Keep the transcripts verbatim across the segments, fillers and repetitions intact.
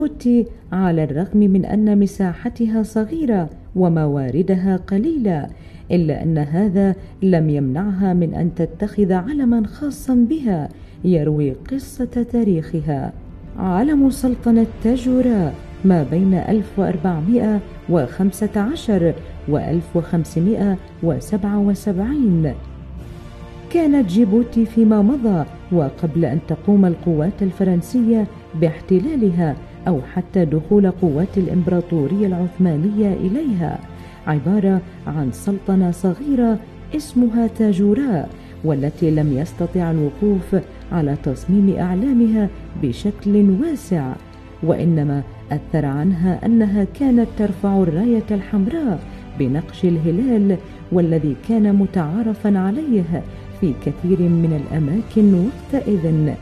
جيبوتي على الرغم من أن مساحتها صغيرة ومواردها قليلة، إلا أن هذا لم يمنعها من أن تتخذ علما خاصا بها يروي قصة تاريخها. علم سلطنة تاجوراء ما بين ألف وأربعمائة وخمسة عشر و ألف وخمسمائة وسبعة وسبعين. كانت جيبوتي فيما مضى وقبل أن تقوم القوات الفرنسية باحتلالها أو حتى دخول قوات الإمبراطورية العثمانية إليها عبارة عن سلطنة صغيرة اسمها تاجوراء، والتي لم يستطع الوقوف على تصميم أعلامها بشكل واسع، وإنما أثر عنها أنها كانت ترفع الراية الحمراء بنقش الهلال، والذي كان متعارفا عليه في كثير من الأماكن وقتئذ.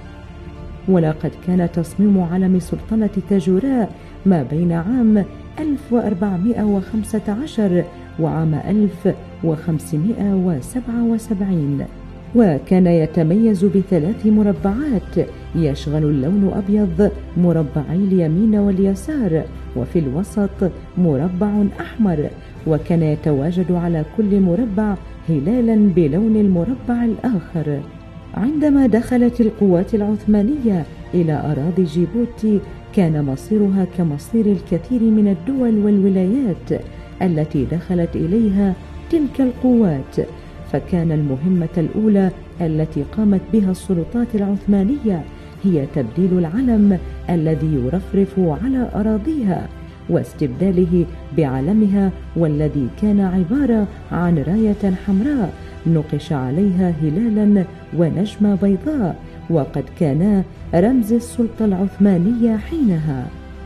ولقد كان تصميم علم سلطنة تاجوراء ما بين عام ألف وأربعمائة وخمسة عشر وعام ألف وخمسمائة وسبعة وسبعين، وكان يتميز بثلاث مربعات يشغل اللون أبيض مربعي اليمين واليسار، وفي الوسط مربع أحمر، وكان يتواجد على كل مربع هلالا بلون المربع الآخر. عندما دخلت القوات العثمانية إلى أراضي جيبوتي كان مصيرها كمصير الكثير من الدول والولايات التي دخلت إليها تلك القوات، فكان المهمة الأولى التي قامت بها السلطات العثمانية هي تبديل العلم الذي يرفرف على أراضيها واستبداله بعلمها، والذي كان عبارة عن راية حمراء نقش عليها هلالا ونجمة بيضاء، وقد كانا رمز السلطة العثمانية حينها.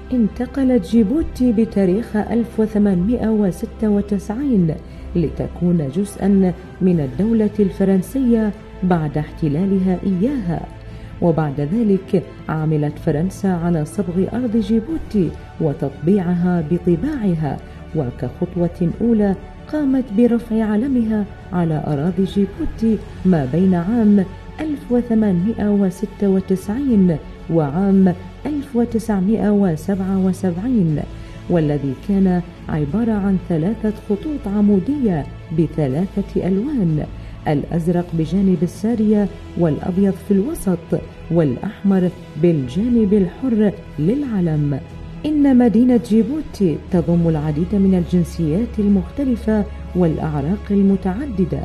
انتقلت جيبوتي بتاريخ ألف وثمانمائة وستة وتسعين لتكون جزءا من الدولة الفرنسية بعد احتلالها إياها، وبعد ذلك عملت فرنسا على صبغ أرض جيبوتي وتطبيعها بطباعها، وكخطوة أولى قامت برفع علمها على أراضي جيبوتي ما بين عام ألف وثمانمائة وستة وتسعين وعام ألف وتسعمائة وسبعة وسبعين، والذي كان عبارة عن ثلاثة خطوط عمودية بثلاثة ألوان: الأزرق بجانب السارية، والأبيض في الوسط، والأحمر بالجانب الحر للعلم. إن مدينة جيبوتي تضم العديد من الجنسيات المختلفة والأعراق المتعددة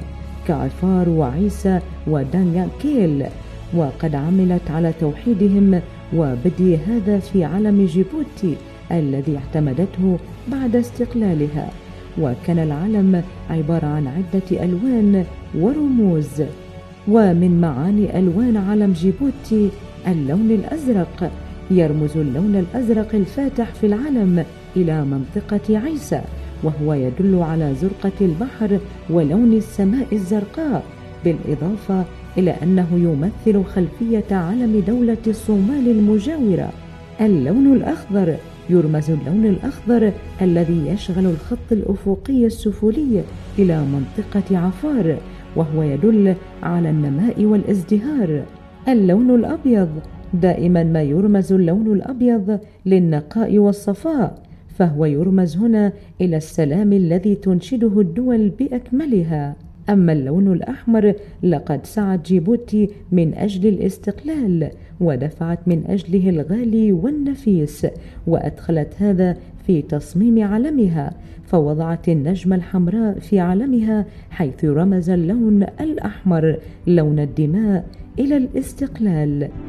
كعفار وعيسى ودانغاكيل، وقد عملت على توحيدهم وبدي هذا في علم جيبوتي الذي اعتمدته بعد استقلالها. وكان العلم عبارة عن عدة ألوان ورموز، ومن معاني ألوان علم جيبوتي اللون الأزرق، يرمز اللون الأزرق الفاتح في العلم إلى منطقة عيسى، وهو يدل على زرقة البحر ولون السماء الزرقاء، بالإضافة إلى أنه يمثل خلفية علم دولة الصومال المجاورة. اللون الأخضر يرمز اللون الأخضر الذي يشغل الخط الأفقي السفلي إلى منطقة عفار، وهو يدل على النماء والازدهار. اللون الأبيض دائما ما يرمز اللون الأبيض للنقاء والصفاء، فهو يرمز هنا إلى السلام الذي تنشده الدول بأكملها. أما اللون الأحمر لقد سعت جيبوتي من أجل الاستقلال ودفعت من أجله الغالي والنفيس، وأدخلت هذا في تصميم علمها، فوضعت النجمة الحمراء في علمها حيث رمز اللون الأحمر لون الدماء إلى الاستقلال.